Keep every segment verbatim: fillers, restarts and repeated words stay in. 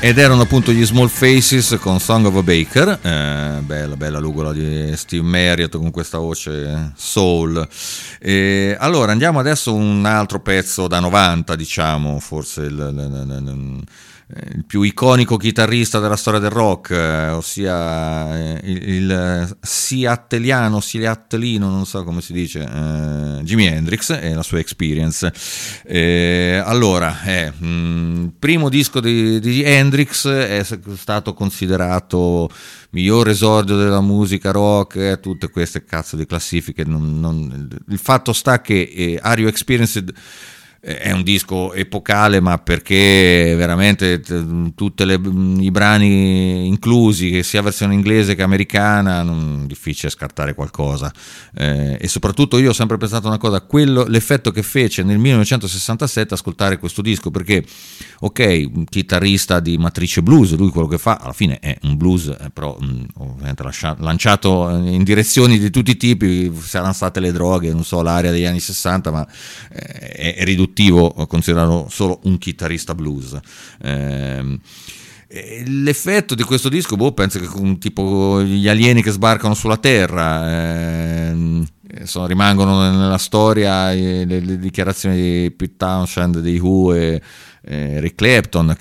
Ed erano appunto gli Small Faces con Song of a Baker, eh, bella bella lugola di Steve Marriott con questa voce soul. E allora andiamo adesso a un altro pezzo da novanta, diciamo, forse il, il, il, il più iconico chitarrista della storia del rock, eh, ossia il, il seattleiano, seattlino, non so come si dice, eh, Jimi Hendrix e la sua Experience. Eh, allora, eh, mh, primo disco di, di Hendrix è stato considerato miglior esordio della musica rock, eh, tutte queste cazzo di classifiche. Non, non, il fatto sta che eh, Are You Experienced è un disco epocale, ma perché veramente tutti i brani inclusi, che sia versione inglese che americana, non, difficile scartare qualcosa. Eh, e soprattutto io ho sempre pensato una cosa, quello, l'effetto che fece nel millenovecentosessantasette ascoltare questo disco, perché ok, un chitarrista di matrice blues, lui quello che fa alla fine è un blues, eh, però mh, ovviamente lascia, lanciato in direzioni di tutti i tipi, saranno state le droghe, non so, l'area degli anni sessanta, ma eh, è riduttivo considerarlo solo un chitarrista blues. Eh, l'effetto di questo disco, boh, penso che un tipo gli alieni che sbarcano sulla Terra, eh, sono, rimangono nella storia le, le dichiarazioni di Pete Townshend, dei Who e eh, Eric Clapton,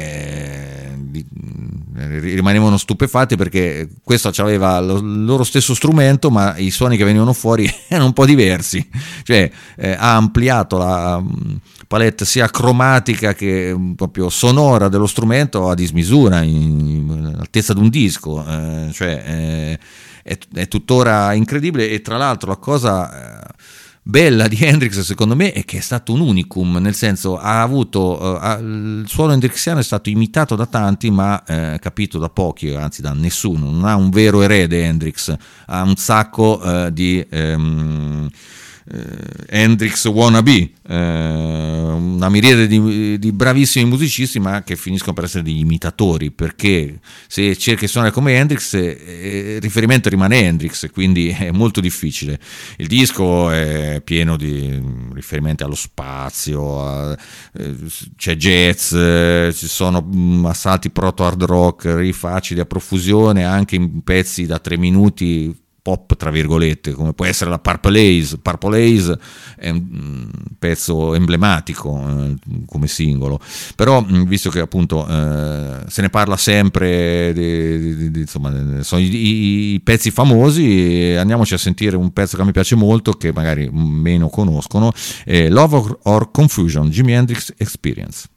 che di, rimanevano stupefatti perché questo aveva lo, il loro stesso strumento, ma i suoni che venivano fuori erano un po' diversi, cioè eh, ha ampliato la palette sia cromatica che proprio sonora dello strumento a dismisura, in, in altezza di un disco, eh, cioè eh, è, è tuttora incredibile. E tra l'altro la cosa eh, bella di Hendrix secondo me è che è stato un unicum, nel senso ha avuto eh, il suono hendrixiano è stato imitato da tanti ma eh, capito da pochi, anzi da nessuno. Non ha un vero erede Hendrix, ha un sacco eh, di ehm, Hendrix wannabe, eh, una miriade di, di bravissimi musicisti ma che finiscono per essere degli imitatori, perché se cerchi di suonare come Hendrix eh, il riferimento rimane Hendrix, quindi è molto difficile. Il disco è pieno di riferimenti allo spazio, a, eh, c'è jazz, eh, ci sono mh, assalti proto hard rock, riff acidi a profusione, anche in pezzi da tre minuti pop tra virgolette, come può essere la Purple Haze. Purple Haze è un pezzo emblematico eh, come singolo, però visto che appunto eh, se ne parla sempre di, di, di, insomma sono i, i, i pezzi famosi, andiamoci a sentire un pezzo che mi piace molto, che magari meno conoscono, eh, Love or Confusion, Jimi Hendrix Experience.